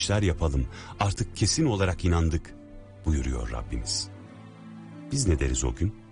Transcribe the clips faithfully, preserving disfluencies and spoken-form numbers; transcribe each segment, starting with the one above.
işler yapalım, artık kesin olarak inandık buyuruyor Rabbimiz. Biz ne deriz o gün?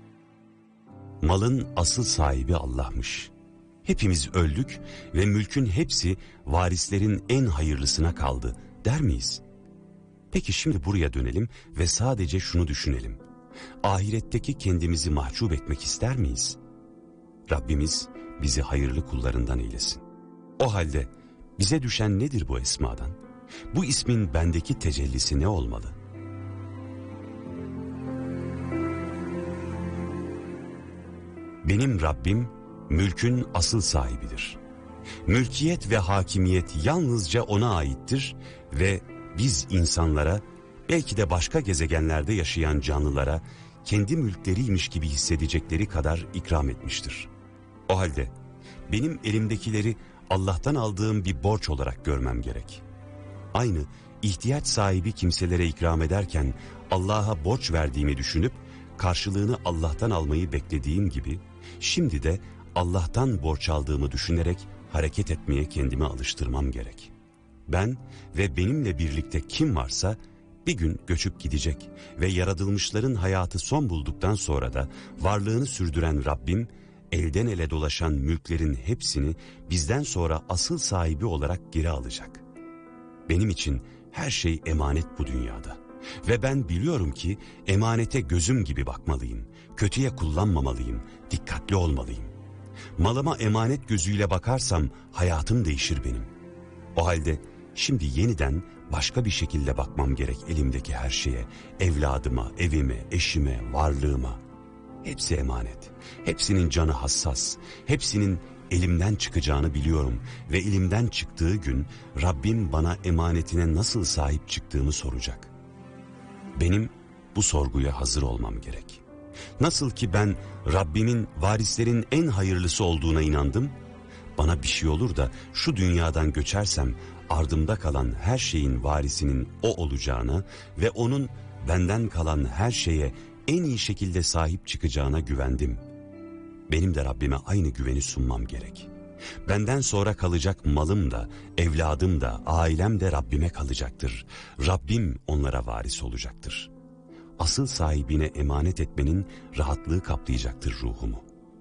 Malın asıl sahibi Allah'mış. Hepimiz öldük ve mülkün hepsi varislerin en hayırlısına kaldı der miyiz? Peki şimdi buraya dönelim ve sadece şunu düşünelim. Ahiretteki kendimizi mahcup etmek ister miyiz? Rabbimiz bizi hayırlı kullarından eylesin. O halde bize düşen nedir bu esmadan? Bu ismin bendeki tecellisi ne olmalı? Benim Rabbim mülkün asıl sahibidir. Mülkiyet ve hakimiyet yalnızca ona aittir ve biz insanlara, belki de başka gezegenlerde yaşayan canlılara kendi mülkleriymiş gibi hissedecekleri kadar ikram etmiştir. O halde benim elimdekileri Allah'tan aldığım bir borç olarak görmem gerek. Aynı ihtiyaç sahibi kimselere ikram ederken Allah'a borç verdiğimi düşünüp karşılığını Allah'tan almayı beklediğim gibi, şimdi de Allah'tan borç aldığımı düşünerek hareket etmeye kendimi alıştırmam gerek. Ben ve benimle birlikte kim varsa bir gün göçüp gidecek ve yaratılmışların hayatı son bulduktan sonra da varlığını sürdüren Rabbim, elden ele dolaşan mülklerin hepsini bizden sonra asıl sahibi olarak geri alacak. Benim için her şey emanet bu dünyada. Ve ben biliyorum ki emanete gözüm gibi bakmalıyım, kötüye kullanmamalıyım, dikkatli olmalıyım. Malıma emanet gözüyle bakarsam hayatım değişir benim. O halde şimdi yeniden başka bir şekilde bakmam gerek elimdeki her şeye, evladıma, evime, eşime, varlığıma. Hepsi emanet, hepsinin canı hassas, hepsinin elimden çıkacağını biliyorum ve elimden çıktığı gün Rabbim bana emanetine nasıl sahip çıktığımı soracak. Benim bu sorguya hazır olmam gerek. Nasıl ki ben Rabbimin varislerin en hayırlısı olduğuna inandım, bana bir şey olur da şu dünyadan göçersem ardımda kalan her şeyin varisinin o olacağına ve onun benden kalan her şeye en iyi şekilde sahip çıkacağına güvendim. Benim de Rabbime aynı güveni sunmam gerek. Benden sonra kalacak malım da, evladım da, ailem de Rabbime kalacaktır. Rabbim onlara varis olacaktır. Asıl sahibine emanet etmenin rahatlığı kaplayacaktır ruhumu.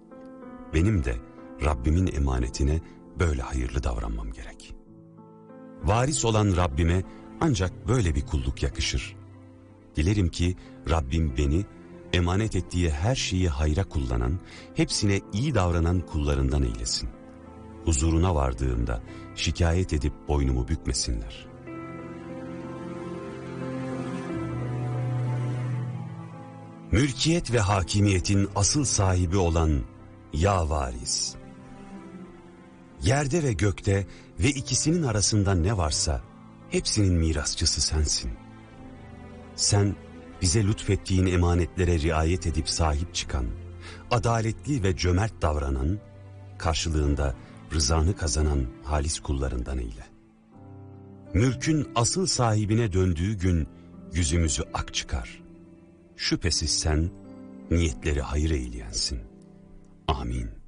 Benim de Rabbimin emanetine böyle hayırlı davranmam gerek. Varis olan Rabbime ancak böyle bir kulluk yakışır. Dilerim ki Rabbim beni emanet ettiği her şeyi hayra kullanan, hepsine iyi davranan kullarından eylesin. Huzuruna vardığımda şikayet edip boynumu bükmesinler. Mülkiyet ve hakimiyetin asıl sahibi olan ya varis. Yerde ve gökte ve ikisinin arasında ne varsa hepsinin mirasçısı sensin. Sen bize lütfettiğin emanetlere riayet edip sahip çıkan, adaletli ve cömert davranan, karşılığında rızanı kazanan halis kullarından eyle. Mülkün asıl sahibine döndüğü gün yüzümüzü ak çıkar. Şüphesiz sen niyetleri hayır eyleyensin. Amin.